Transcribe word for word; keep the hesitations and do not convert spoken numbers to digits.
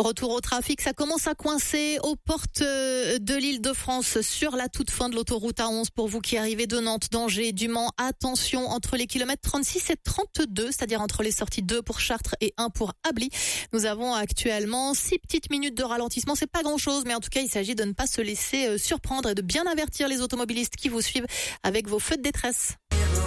Retour au trafic, ça commence à coincer aux portes de l'Île-de-France sur la toute fin de l'autoroute A onze pour vous qui arrivez de Nantes, d'Angers, du Mans. Attention, entre les kilomètres trente-six et trente-deux, c'est-à-dire entre les sorties deux pour Chartres et un pour Ably. Nous avons actuellement six petites minutes de ralentissement. C'est pas grand-chose, mais en tout cas, il s'agit de ne pas se laisser surprendre et de bien avertir les automobilistes qui vous suivent avec vos feux de détresse.